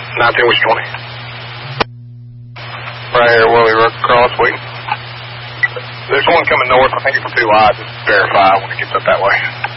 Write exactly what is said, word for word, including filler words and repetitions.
nineteen West twenty. Right here, Willie Rook Cross, waiting. There's one coming north. I think it's too wide. Just verify when it gets up that way.